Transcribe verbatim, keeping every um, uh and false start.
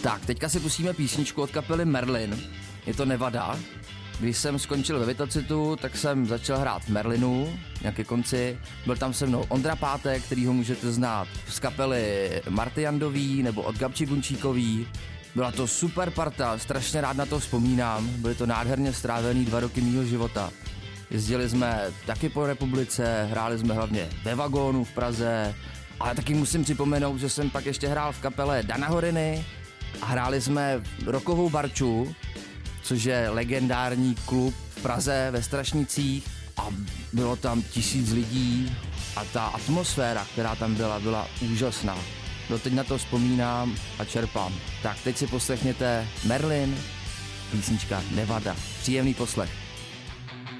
Tak, teďka si pustíme písničku od kapely Merlin. Je to Nevada. Když jsem skončil ve Vitocitu, tak jsem začal hrát v Merlinu, nějaké konci. Byl tam se mnou Ondra Pátek, kterýho můžete znát z kapely Marty Jandový nebo od Gabči Gunčíkový. Byla to super parta, strašně rád na to vzpomínám. Byly to nádherně strávený dva roky mýho života. Jezdili jsme taky po republice, hráli jsme hlavně ve Vagónu v Praze, ale taky musím připomenout, že jsem pak ještě hrál v kapele Dana Horiny a hráli jsme Rockovou Barču, což je legendární klub v Praze ve Strašnicích a bylo tam tisíc lidí a ta atmosféra, která tam byla, byla úžasná. Doteď na to vzpomínám a čerpám. Tak teď si poslechněte Merlin, písnička Nevada. Příjemný poslech.